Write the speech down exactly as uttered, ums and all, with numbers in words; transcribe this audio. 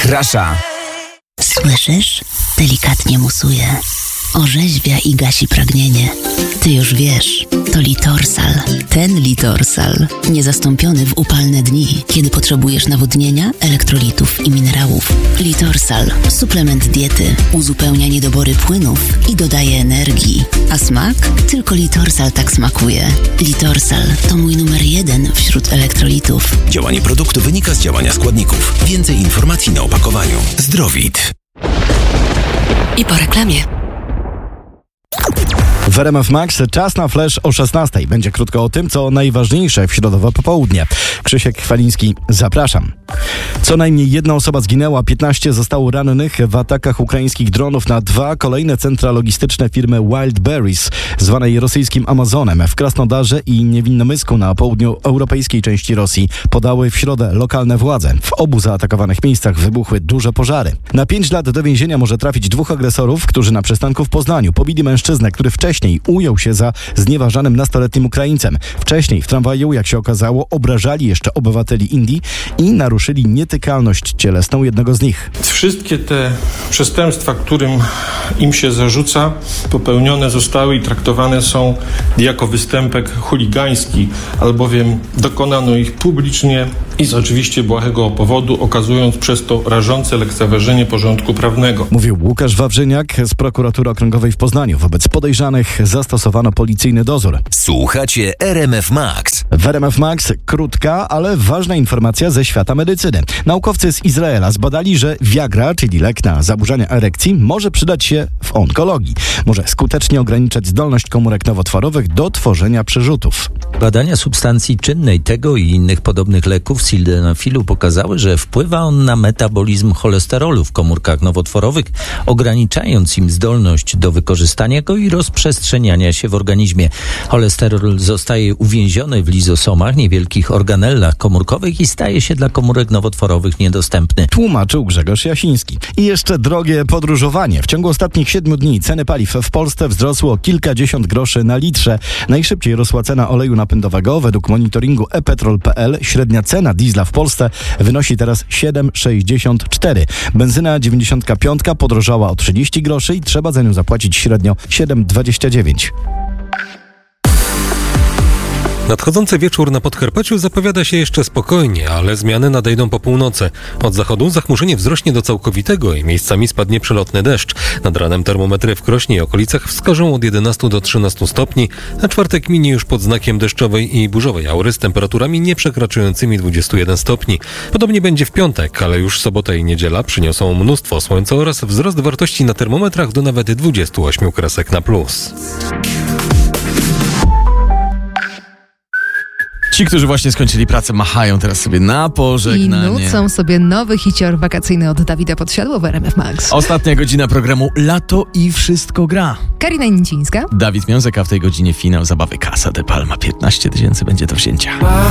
zaprasza. Słyszysz? Delikatnie musuje. Orzeźwia i gasi pragnienie. Ty już wiesz, to Litorsal. Ten Litorsal. Niezastąpiony w upalne dni, kiedy potrzebujesz nawodnienia, elektrolitów i minerałów. Litorsal. Suplement diety. Uzupełnia niedobory płynów i dodaje energii. A smak? Tylko Litorsal tak smakuje. Litorsal to mój numer jeden wśród elektrolitów. Działanie produktu wynika z działania składników. Więcej informacji na opakowaniu. Zdrowit. I po reklamie. W R M F Max czas na flash o szesnastej. Będzie krótko o tym, co najważniejsze w środowe popołudnie. Krzysiek Chwaliński, zapraszam. Co najmniej jedna osoba zginęła, piętnaście zostało rannych w atakach ukraińskich dronów na dwa kolejne centra logistyczne firmy Wildberries, zwanej rosyjskim Amazonem, w Krasnodarze i Niewinnomysku na południoeuropejskiej części Rosji, podały w środę lokalne władze. W obu zaatakowanych miejscach wybuchły duże pożary. Na pięć lat do więzienia może trafić dwóch agresorów, którzy na przystanku w Poznaniu pobili mężczyznę, który wcześniej ujął się za znieważanym nastoletnim Ukraińcem. Wcześniej w tramwaju, jak się okazało, obrażali jeszcze obywateli Indii i naruszyli nietykalność cielesną jednego z nich. Wszystkie te przestępstwa, którym im się zarzuca, popełnione zostały i traktowane są jako występek chuligański, albowiem dokonano ich publicznie i z oczywiście błahego powodu, okazując przez to rażące lekceważenie porządku prawnego. Mówił Łukasz Wawrzyniak z Prokuratury Okręgowej w Poznaniu. Wobec podejrzanych zastosowano policyjny dozór. Słuchacie R M F Max. W R M F Max krótka, ale ważna informacja ze świata medycyny. Naukowcy z Izraela zbadali, że Viagra, czyli lek na zaburzenia erekcji, może przydać się w onkologii. Może skutecznie ograniczać zdolność komórek nowotworowych do tworzenia przerzutów. Badania substancji czynnej tego i innych podobnych leków sildenafilu pokazały, że wpływa on na metabolizm cholesterolu w komórkach nowotworowych, ograniczając im zdolność do wykorzystania go i rozprzestrzeniania się w organizmie. Cholesterol zostaje uwięziony w lizosomach, niewielkich organellach komórkowych i staje się dla komórek nowotworowych niedostępny. Tłumaczył Grzegorz Jasiński. I jeszcze drogie podróżowanie. W ciągu ostatnich siedmiu dni ceny paliw w Polsce wzrosły o kilkadziesiąt groszy na litrze. Najszybciej rosła cena oleju napędowego. Według monitoringu e petrol kropka p l średnia cena diesla w Polsce wynosi teraz siedem sześćdziesiąt cztery. Benzyna dziewięćdziesiątka piątka podrożała o trzydzieści groszy i trzeba za nią zapłacić średnio siedem dwadzieścia dziewięć. Nadchodzący wieczór na Podkarpaciu zapowiada się jeszcze spokojnie, ale zmiany nadejdą po północy. Od zachodu zachmurzenie wzrośnie do całkowitego i miejscami spadnie przelotny deszcz. Nad ranem termometry w Krośnie i okolicach wskażą od jedenastu do trzynastu stopni. Na czwartek minie już pod znakiem deszczowej i burzowej aury z temperaturami nie przekraczającymi dwudziestu jeden stopni. Podobnie będzie w piątek, ale już sobota i niedziela przyniosą mnóstwo słońca oraz wzrost wartości na termometrach do nawet dwudziestu ośmiu kresek na plus. Ci, którzy właśnie skończyli pracę, machają teraz sobie na pożegnanie. I nucą sobie nowy hicior wakacyjny od Dawida Podsiadło w R M F Max. Ostatnia godzina programu Lato i wszystko gra. Karina Nicińska. Dawid Miązek, a w tej godzinie finał zabawy Casa de Palma. piętnaście tysięcy będzie do wzięcia.